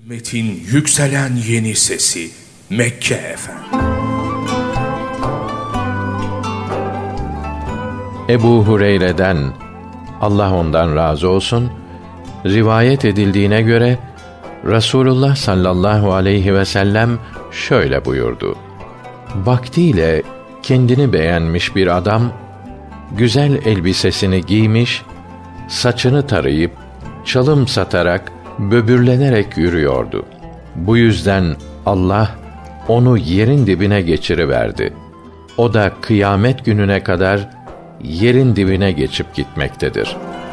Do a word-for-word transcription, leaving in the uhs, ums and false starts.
Hikmetin yükselen yeni sesi Mekke Efendi. Ebu Hureyre'den, Allah ondan razı olsun, rivayet edildiğine göre Resulullah sallallahu aleyhi ve sellem şöyle buyurdu: vaktiyle kendini beğenmiş bir adam, güzel elbisesini giymiş, saçını tarayıp, çalım satarak, böbürlenerek yürüyordu. Bu yüzden Allah, onu yerin dibine geçiriverdi. O da kıyamet gününe kadar, yerin dibine geçip gitmektedir.